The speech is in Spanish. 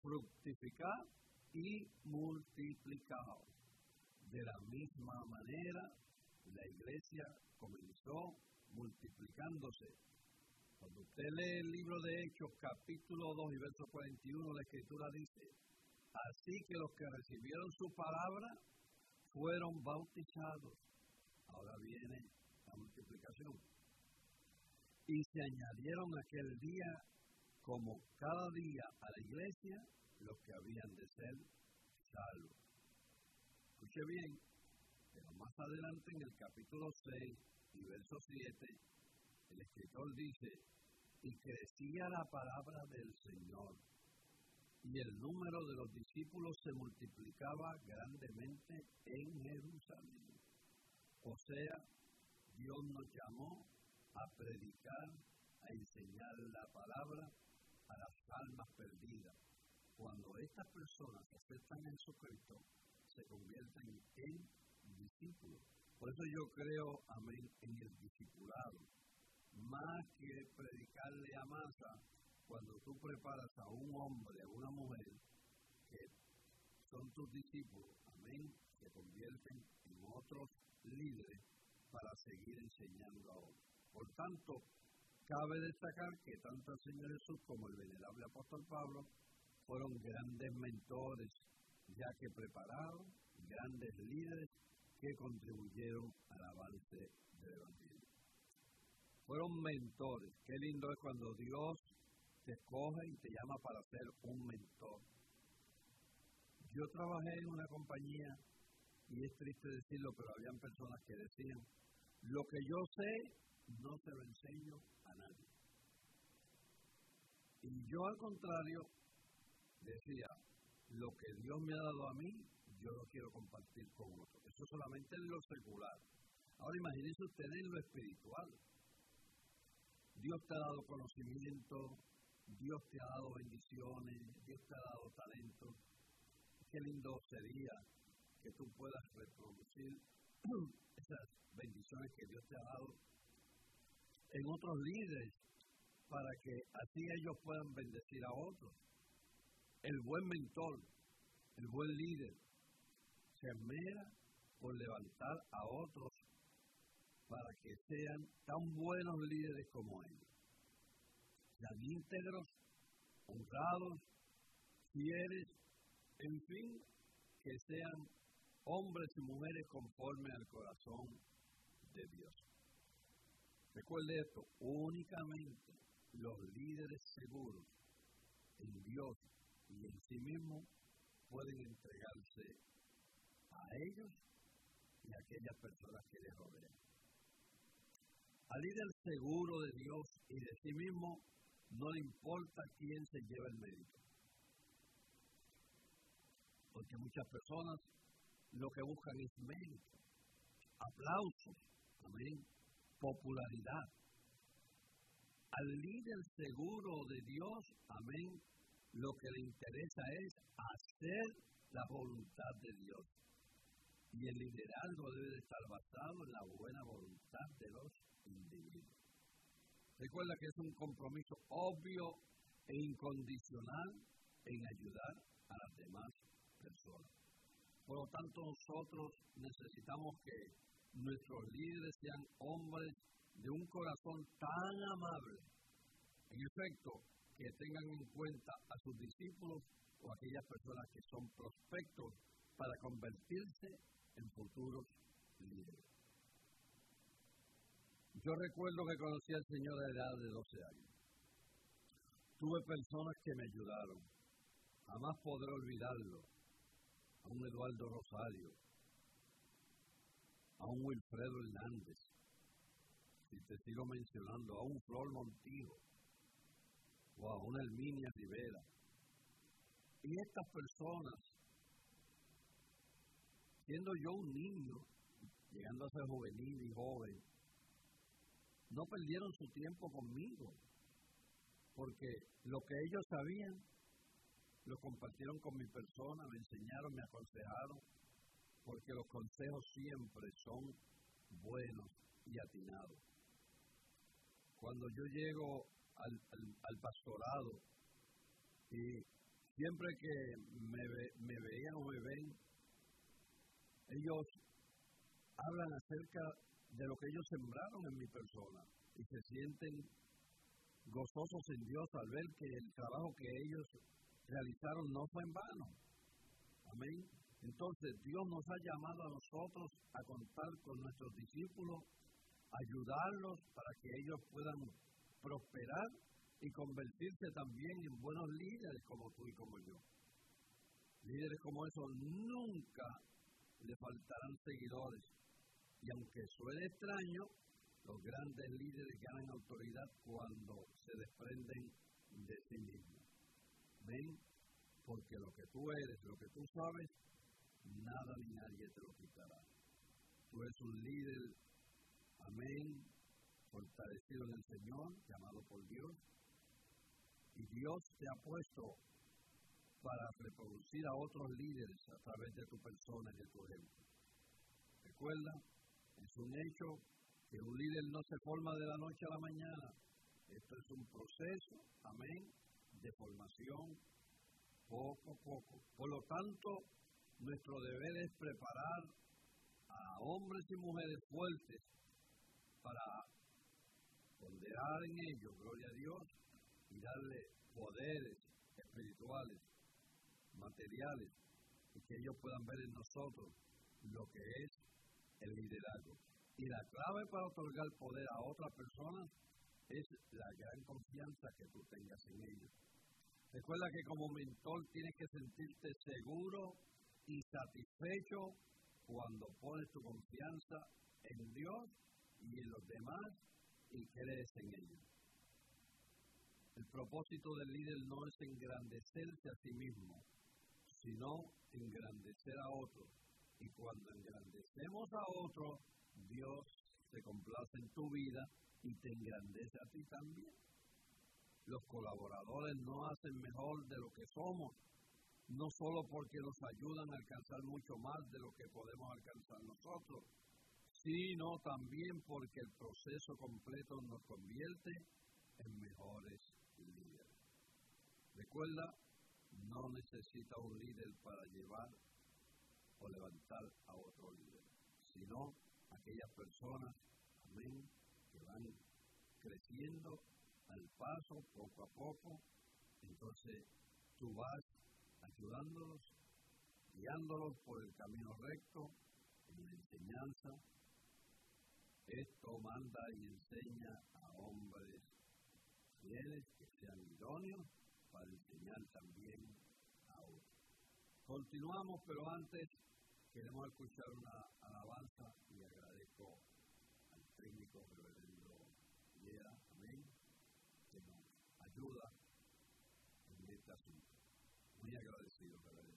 fructificad y multiplicaos. De la misma manera, la iglesia comenzó multiplicándose. Cuando usted lee el libro de Hechos, capítulo 2 y verso 41, la Escritura dice: así que los que recibieron su palabra fueron bautizados. Ahora viene la multiplicación. Y se añadieron aquel día, como cada día, a la iglesia los que habían de ser salvos. Escuche bien, pero más adelante en el capítulo 6 y verso 7, el escritor dice: y crecía la palabra del Señor, y el número de los discípulos se multiplicaba grandemente en Jerusalén. O sea, Dios nos llamó a predicar, a enseñar la palabra a las almas perdidas. Cuando estas personas aceptan a Jesucristo, se convierten en discípulos. Por eso yo creo, amén, en el discipulado. Más que predicarle a masa, cuando tú preparas a un hombre, a una mujer, que son tus discípulos, amén, se convierten en otros líderes para seguir enseñando a otros. Por tanto, cabe destacar que tanto el Señor Jesús como el venerable apóstol Pablo fueron grandes mentores, ya que prepararon grandes líderes que contribuyeron al avance del Evangelio. Fueron mentores. Qué lindo es cuando Dios te escoge y te llama para ser un mentor. Yo trabajé en una compañía, y es triste decirlo, pero habían personas que decían: lo que yo sé, no se lo enseño a nadie. Y yo, al contrario, decía: lo que Dios me ha dado a mí, yo lo quiero compartir con otros. Eso solamente en lo secular. Ahora imagínense ustedes en lo espiritual. Dios te ha dado conocimiento, Dios te ha dado bendiciones, Dios te ha dado talento. Qué lindo sería que tú puedas reproducir esas bendiciones que Dios te ha dado en otros líderes, para que así ellos puedan bendecir a otros. El buen mentor, el buen líder, se esmera por levantar a otros para que sean tan buenos líderes como ellos. Sean íntegros, honrados, fieles, en fin, que sean hombres y mujeres conforme al corazón de Dios. Recuerde esto: únicamente los líderes seguros en Dios y en sí mismos pueden entregarse a ellos y a aquellas personas que les rodean. Al líder seguro de Dios y de sí mismo no le importa quién se lleva el mérito. Porque muchas personas lo que buscan es mérito, aplausos, amén, popularidad. Al líder seguro de Dios, amén, lo que le interesa es hacer la voluntad de Dios. Y el liderazgo debe estar basado en la buena voluntad de los individuos. Recuerda que es un compromiso obvio e incondicional en ayudar a las demás personas. Por lo tanto, nosotros necesitamos que nuestros líderes sean hombres de un corazón tan amable, en efecto, que tengan en cuenta a sus discípulos o aquellas personas que son prospectos para convertirse en futuros líderes. Yo recuerdo que conocí al Señor a la edad de 12 años. Tuve personas que me ayudaron. Jamás podré olvidarlo. A un Eduardo Rosario, a un Wilfredo Hernández, si te sigo mencionando, a un Flor Montijo, o a una Herminia Rivera. Y estas personas, siendo yo un niño, llegando a ser juvenil y joven, no perdieron su tiempo conmigo, porque lo que ellos sabían, lo compartieron con mi persona, me enseñaron, me aconsejaron, porque los consejos siempre son buenos y atinados. Cuando yo llego al pastorado y Siempre que me veían o me ven, ellos hablan acerca de lo que ellos sembraron en mi persona y se sienten gozosos en Dios al ver que el trabajo que ellos realizaron no fue en vano. Amén. Entonces, Dios nos ha llamado a nosotros a contar con nuestros discípulos, ayudarlos para que ellos puedan prosperar y convertirse también en buenos líderes como tú y como yo. Líderes como esos nunca le faltarán seguidores. Y aunque suene extraño, los grandes líderes ganan autoridad cuando se desprenden de sí mismos. ¿Ven? Porque lo que tú eres, lo que tú sabes, nada ni nadie te lo quitará. Tú eres un líder, amén, fortalecido en el Señor, llamado por Dios. Y Dios te ha puesto para reproducir a otros líderes a través de tu persona y de tu ejemplo. Recuerda, es un hecho que un líder no se forma de la noche a la mañana. Esto es un proceso, amén, de formación poco a poco. Por lo tanto, nuestro deber es preparar a hombres y mujeres fuertes para ponderar en ellos, gloria a Dios, y darle poderes espirituales, materiales, y que ellos puedan ver en nosotros lo que es el liderazgo. Y la clave para otorgar poder a otras personas es la gran confianza que tú tengas en ellos. Recuerda que como mentor tienes que sentirte seguro y satisfecho cuando pones tu confianza en Dios y en los demás y crees en ellos. El propósito del líder no es engrandecerse a sí mismo, sino engrandecer a otros. Y cuando engrandecemos a otros, Dios se complace en tu vida y te engrandece a ti también. Los colaboradores no hacen mejor de lo que somos, no solo porque nos ayudan a alcanzar mucho más de lo que podemos alcanzar nosotros, sino también porque el proceso completo nos convierte en mejores líderes. Recuerda, no necesita un líder para llevar o levantar a otro líder, sino aquellas personas, amén, que van creciendo al paso, poco a poco. Entonces tú vas ayudándolos, guiándolos por el camino recto, en la enseñanza. Esto manda y enseña a hombres fieles que sean idóneos para enseñar también a otros. Continuamos, pero antes queremos escuchar una alabanza y agradezco al técnico reverendo Liera, amén, que nos ayuda en este asunto. Muy agradecido, reverendo.